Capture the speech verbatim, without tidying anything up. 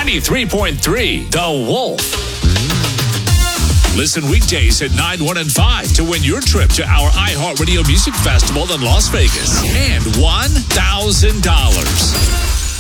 ninety-three point three The Wolf. Listen weekdays at nine, one, and five to win your trip to our iHeartRadio Music Festival in Las Vegas and one thousand dollars.